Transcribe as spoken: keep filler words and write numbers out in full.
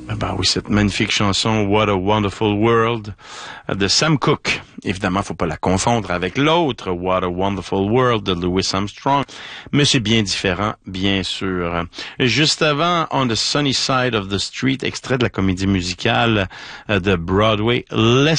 Ah ben oui, cette magnifique chanson What a Wonderful World de Sam Cooke. Évidemment, faut pas la confondre avec l'autre What a Wonderful World de Louis Armstrong, mais c'est bien différent, bien sûr. Juste avant, On the Sunny Side of the Street, extrait de la comédie musicale de Broadway,